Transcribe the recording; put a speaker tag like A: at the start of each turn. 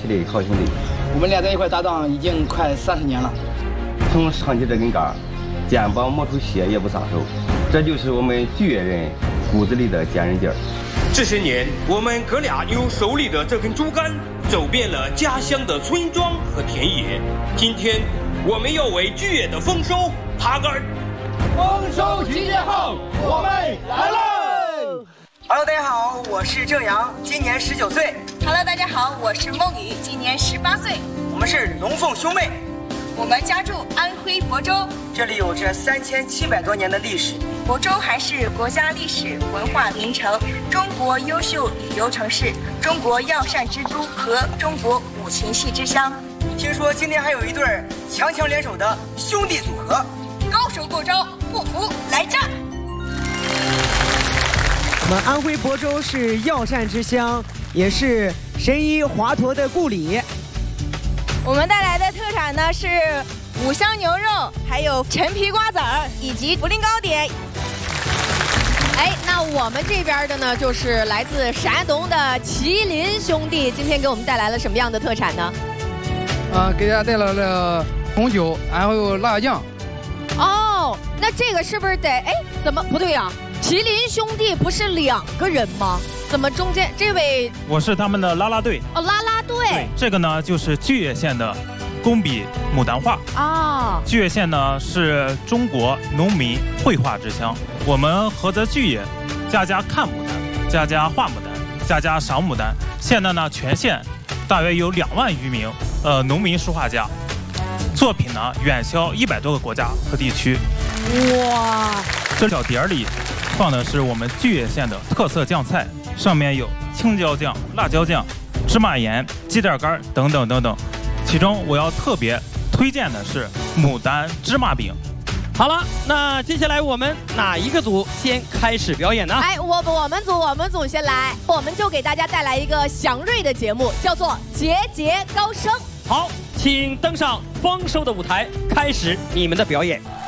A: 起的好兄弟。
B: 我们俩在一块搭档已经快30年了。
A: 从唱起这根杆，肩膀磨出血也不撒手，这就是我们巨野人骨子里的坚韧劲儿。
C: 这些年，我们哥俩用手里的这根竹竿，走遍了家乡的村庄和田野。今天，我们要为巨野的丰收爬杆。
D: 丰收集结后，我们来喽
E: ！Hello， 大家好，我是郑阳，今年19岁。
F: Hello， 大家好，我是孟雨，今年18岁。
E: 我们是龙凤兄妹。
F: 我们家住安徽亳州，
E: 这里有着3700多年的历史。
F: 亳州还是国家历史文化名城、中国优秀旅游城市、中国药膳之都和中国五禽戏之乡。
E: 听说今天还有一对强强联手的兄弟组合，
F: 高手过招，不服来战。
G: 我们安徽亳州是药膳之乡，也是神医华佗的故里。
F: 我们带来的特产呢是五香牛肉，还有陈皮瓜子儿以及涪陵糕点。
H: 哎，那我们这边的呢，就是来自山东的麒麟兄弟，今天给我们带来了什么样的特产呢？
I: 给大家带来了红酒，还有辣酱。
H: 哦，那这个是不是得？哎，怎么不对呀？麒麟兄弟不是2个人吗？怎么中间这位？
J: 我是他们的啦啦队。
H: 哦，啦啦队。
J: 对，这个呢就是巨野县的工笔牡丹画
H: 啊。
J: 巨野县呢是中国农民绘画之乡，我们菏泽巨野家家看牡丹，家家画牡丹，家家赏牡丹。现在呢全县大约有2万余名农民书画家，作品呢远销100多个国家和地区。
H: 哇！
J: 这小碟里放的是我们巨野县的特色酱菜，上面有青椒酱、辣椒酱、芝麻盐、鸡蛋干等等等等。其中我要特别推荐的是牡丹芝麻饼。
K: 好了，那接下来我们哪一个组先开始表演呢？
H: 哎，我们组先来，我们就给大家带来一个祥瑞的节目，叫做节节高升。
K: 好，请登上丰收的舞台，开始你们的表演。